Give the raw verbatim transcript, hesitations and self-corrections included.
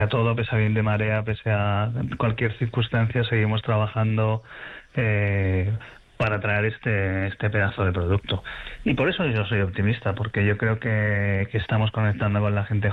a todo, pese a bien de marea, pese a cualquier circunstancia, seguimos trabajando eh, para traer este este pedazo de producto. Y por eso yo soy optimista, porque yo creo que, que estamos conectando con la gente